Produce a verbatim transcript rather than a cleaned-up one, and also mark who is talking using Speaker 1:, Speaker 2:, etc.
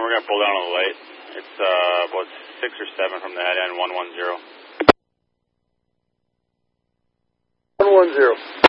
Speaker 1: we're going to pull down on the light. It's uh, about six or seven from the head end, one one zero.
Speaker 2: one one zero.